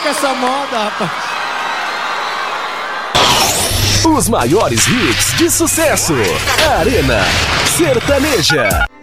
com essa moda, rapaz. Os maiores hits de sucesso. Arena Sertaneja.